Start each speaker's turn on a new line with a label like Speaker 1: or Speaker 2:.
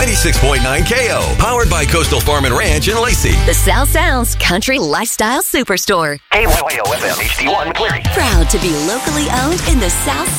Speaker 1: 96.9 KO, powered by Coastal Farm and Ranch in Lacey.
Speaker 2: The South Sounds Country Lifestyle Superstore.
Speaker 3: KYYO FM HD1 McCleary.
Speaker 2: Proud to be locally owned in the South